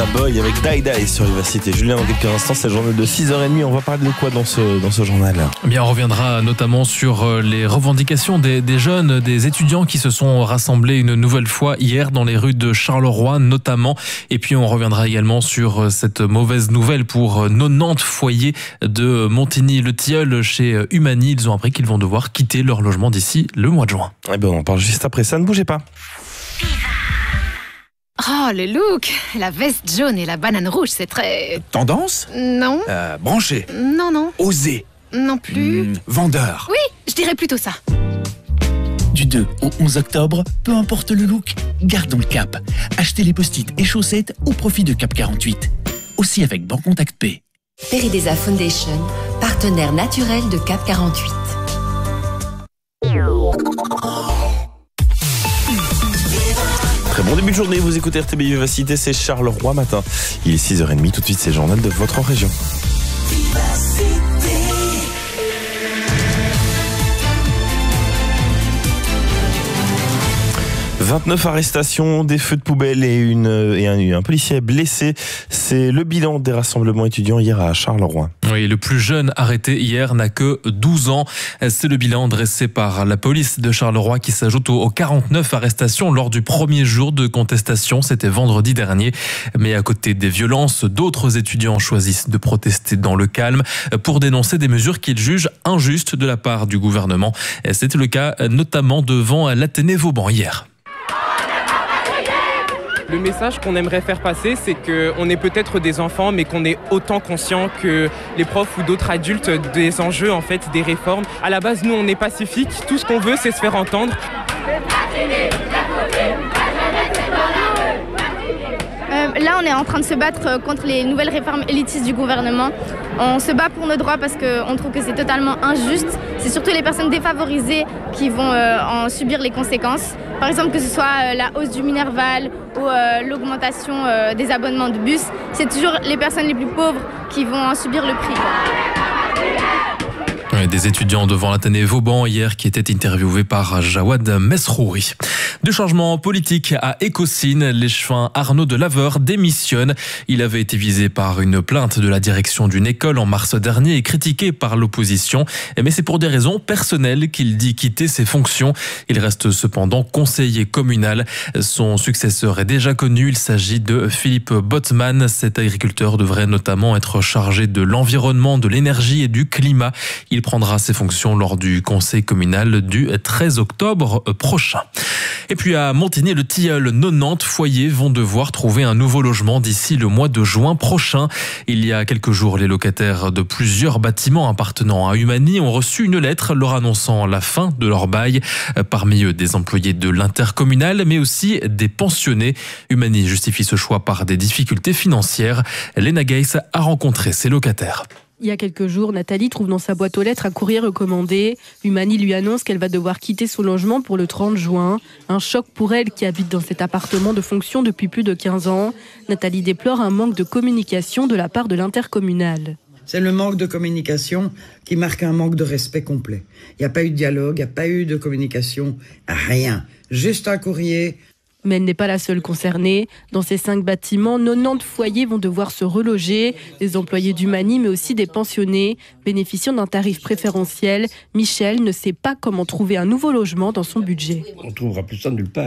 Boy avec Die Die sur Vivacité. Julien, dans quelques instants, c'est le journal de 6h30. On va parler de quoi dans ce journal? Bien, on reviendra notamment sur les revendications des jeunes, des étudiants qui se sont rassemblés une nouvelle fois hier dans les rues de Charleroi notamment. Et puis on reviendra également sur cette mauvaise nouvelle pour 90 foyers de Montigny-le-Tilleul chez Humani. Ils ont appris qu'ils vont devoir quitter leur logement d'ici le mois de juin. Eh ben, on en parle juste après ça. Ne bougez pas. Oh, le look! La veste jaune et la banane rouge, c'est très... Tendance? Non. Branché? Non. Osé? Non plus. Vendeur? Oui, je dirais plutôt ça. Du 2 au 11 octobre, peu importe le look, gardons le cap. Achetez les post-it et chaussettes au profit de Cap 48. Aussi avec Bancontact P. Peridesa Foundation, partenaire naturel de Cap 48. Très bon début de journée, vous écoutez RTB Vivacité, c'est Charleroi matin. Il est 6h30, tout de suite c'est le journal de votre région. 29 arrestations, des feux de poubelle et un policier blessé. C'est le bilan des rassemblements étudiants hier à Charleroi. Oui, le plus jeune arrêté hier n'a que 12 ans. C'est le bilan dressé par la police de Charleroi qui s'ajoute aux 49 arrestations lors du premier jour de contestation. C'était vendredi dernier. Mais à côté des violences, d'autres étudiants choisissent de protester dans le calme pour dénoncer des mesures qu'ils jugent injustes de la part du gouvernement. C'était le cas notamment devant l'Athénée Vauban hier. Le message qu'on aimerait faire passer, c'est qu'on est peut-être des enfants, mais qu'on est autant conscients que les profs ou d'autres adultes des enjeux, en fait, des réformes. À la base, nous, on est pacifiques. Tout ce qu'on veut, c'est se faire entendre. Là, on est en train de se battre contre les nouvelles réformes élitistes du gouvernement. On se bat pour nos droits parce qu'on trouve que c'est totalement injuste. C'est surtout les personnes défavorisées qui vont en subir les conséquences. Par exemple, que ce soit la hausse du Minerval ou l'augmentation des abonnements de bus, c'est toujours les personnes les plus pauvres qui vont en subir le prix. Des étudiants devant l'Athénée Vauban hier qui étaient interviewés par Jawad Mesrouri. Du changement politique à Écosine, l'échevin Arnaud de Laveur démissionne. Il avait été visé par une plainte de la direction d'une école en mars dernier et critiqué par l'opposition. Mais c'est pour des raisons personnelles qu'il dit quitter ses fonctions. Il reste cependant conseiller communal. Son successeur est déjà connu. Il s'agit de Philippe Botman. Cet agriculteur devrait notamment être chargé de l'environnement, de l'énergie et du climat. Il prendra ses fonctions lors du conseil communal du 13 octobre prochain. Et puis à Montigny-le-Tilleul, 90 foyers vont devoir trouver un nouveau logement d'ici le mois de juin prochain. Il y a quelques jours, les locataires de plusieurs bâtiments appartenant à Humani ont reçu une lettre leur annonçant la fin de leur bail. Parmi eux, des employés de l'intercommunal, mais aussi des pensionnés. Humani justifie ce choix par des difficultés financières. Léna Geiss a rencontré ses locataires. Il y a quelques jours, Nathalie trouve dans sa boîte aux lettres un courrier recommandé. Humani lui annonce qu'elle va devoir quitter son logement pour le 30 juin. Un choc pour elle qui habite dans cet appartement de fonction depuis plus de 15 ans. Nathalie déplore un manque de communication de la part de l'intercommunal. C'est le manque de communication qui marque un manque de respect complet. Il n'y a pas eu de dialogue, il n'y a pas eu de communication, rien. Juste un courrier. Mais elle n'est pas la seule concernée. Dans ces 5 bâtiments, 90 foyers vont devoir se reloger. Des employés d'Humani, mais aussi des pensionnés. Bénéficiant d'un tarif préférentiel, Michel ne sait pas comment trouver un nouveau logement dans son budget. On ne trouvera plus ça nulle part.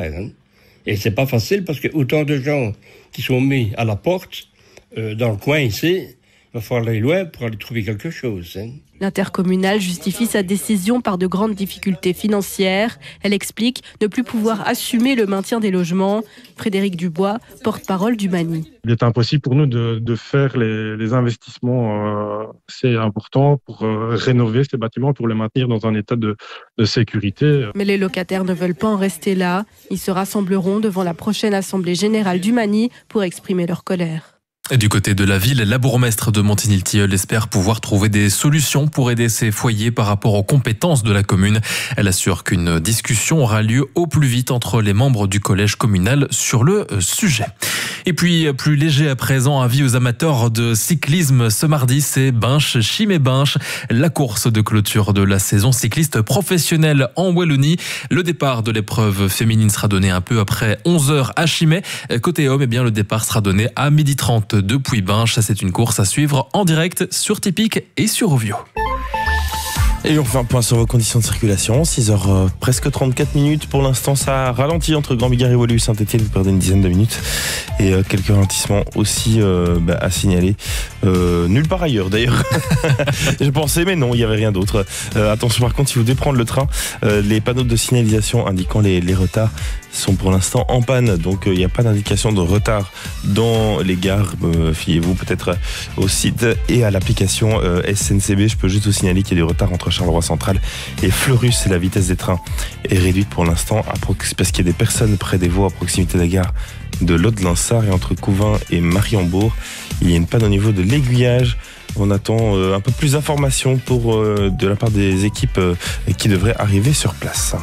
Et c'est pas facile parce que autant de gens qui sont mis à la porte, dans le coin ici, il va falloir aller loin pour aller trouver quelque chose. L'intercommunal justifie sa décision par de grandes difficultés financières. Elle explique ne plus pouvoir assumer le maintien des logements. Frédéric Dubois, porte-parole d'Humani. Il est impossible pour nous de faire les investissements assez importants pour rénover ces bâtiments, pour les maintenir dans un état de sécurité. Mais les locataires ne veulent pas en rester là. Ils se rassembleront devant la prochaine assemblée générale d'Humani pour exprimer leur colère. Et du côté de la ville, la bourgmestre de Montigny-le-Tilleul espère pouvoir trouver des solutions pour aider ces foyers par rapport aux compétences de la commune. Elle assure qu'une discussion aura lieu au plus vite entre les membres du collège communal sur le sujet. Et puis, plus léger à présent, avis aux amateurs de cyclisme. Ce mardi, c'est Binche-Chimay-Binche, la course de clôture de la saison cycliste professionnelle en Wallonie. Le départ de l'épreuve féminine sera donné un peu après 11h à Chimay. Côté homme, le départ sera donné à 12h30 depuis Binche. C'est une course à suivre en direct sur Tipic et sur Ovio. Et on fait un point sur vos conditions de circulation. 6h presque 34 minutes. Pour l'instant, ça ralentit entre Grand-Bigard et Woluwe Saint-Etienne. Vous perdez une dizaine de minutes. Et quelques ralentissements aussi à signaler. Nulle part ailleurs d'ailleurs. Je pensais, mais non, il n'y avait rien d'autre. Attention par contre, si vous devez prendre le train, les panneaux de signalisation indiquant les retards sont pour l'instant en panne. Donc il n'y a pas d'indication de retard dans les gares. Fiez-vous peut-être au site et à l'application SNCB. Je peux juste vous signaler qu'il y a du retard entre Charleroi Central et Fleurus. La vitesse des trains est réduite pour l'instant parce qu'il y a des personnes près des voies à proximité de la gare de Lode-Linsart et entre Couvin et Mariembourg. Il y a une panne au niveau de l'aiguillage. On attend un peu plus d'informations de la part des équipes qui devraient arriver sur place.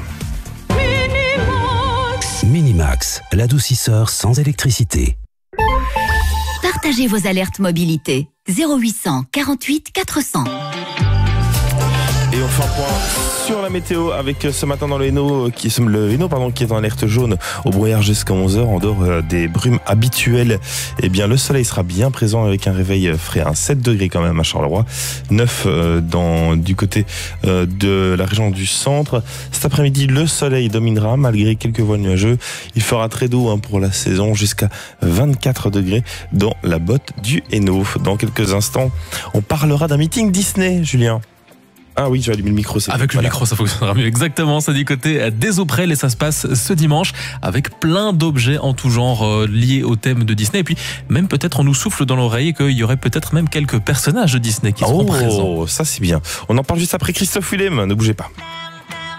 Minimax, l'adoucisseur sans électricité. Partagez vos alertes mobilité. 0800 48 400. Et on fait un point sur la météo avec ce matin dans le Hainaut, qui est en alerte jaune au brouillard jusqu'à 11h. En dehors des brumes habituelles, le soleil sera bien présent avec un réveil frais à 7 degrés quand même à Charleroi, 9 du côté de la région du centre. Cet après-midi, le soleil dominera malgré quelques voiles nuageux. Il fera très doux pour la saison, jusqu'à 24 degrés dans la botte du Hainaut. Dans quelques instants, on parlera d'un meeting Disney, Julien. Ah oui, j'ai allumé le micro. Avec le micro, ça fonctionnera mieux. Exactement, c'est du côté des Auprels et ça se passe ce dimanche avec plein d'objets en tout genre liés au thème de Disney. Et puis même peut-être on nous souffle dans l'oreille qu'il y aurait peut-être même quelques personnages de Disney qui seront présents. Oh, ça c'est bien. On en parle juste après Christophe Willem, ne bougez pas.